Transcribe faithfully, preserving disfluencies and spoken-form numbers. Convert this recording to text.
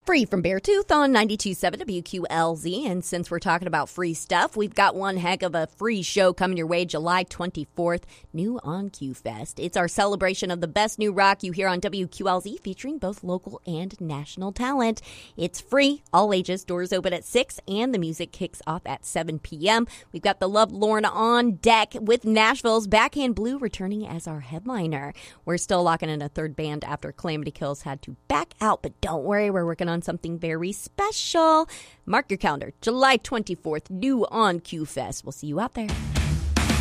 Free from Beartooth on ninety-two point seven W Q L Z. And since we're talking about free stuff, we've got one heck of a free show coming your way July twenty-fourth, New on Q Fest. It's our celebration of the best new rock you hear on W Q L Z, featuring both local and national talent. It's free, all ages, doors open at six, and the music kicks off at seven p.m. We've got the Lovelorn on deck with Nashville's Backhand Blue returning as our headliner. We're still locking in a third band after Calamity Kills had to back out, but don't worry, we're working on something very special. Mark your calendar, July twenty-fourth, New on Q Fest. We'll see you out there.